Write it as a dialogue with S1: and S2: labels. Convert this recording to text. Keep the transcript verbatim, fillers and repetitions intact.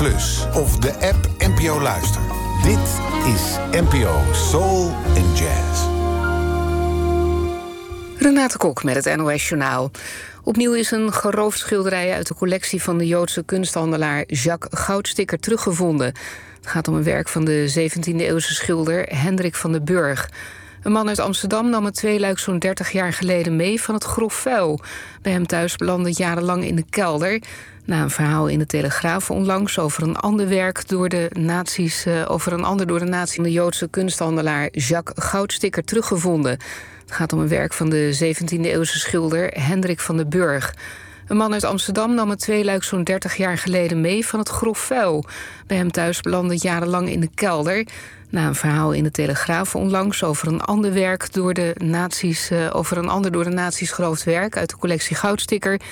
S1: plus of de app N P O Luister. Dit is N P O Soul and Jazz.
S2: Renate Kok met het N O S-journaal. Opnieuw is een geroofd schilderij uit de collectie van de Joodse kunsthandelaar Jacques Goudsticker teruggevonden. Het gaat om een werk van de zeventiende-eeuwse schilder Hendrik van den Burg. Een man uit Amsterdam nam het tweeluik zo'n dertig jaar geleden mee van het grof vuil. Bij hem thuis belandde het jarenlang in de kelder. Na een verhaal in de Telegraaf onlangs over een ander werk door de nazi's, uh, over een ander door de nazi de Joodse kunsthandelaar Jacques Goudsticker teruggevonden. Het gaat om een werk van de zeventiende-eeuwse schilder Hendrik van den Burg. Een man uit Amsterdam nam het tweeluik zo'n dertig jaar geleden mee van het grof vuil. Bij hem thuis belandde het jarenlang in de kelder. Na een verhaal in de Telegraaf onlangs over een ander werk door de nazi's, uh, over een ander door de nazi's geroofd werk uit de collectie Goudsticker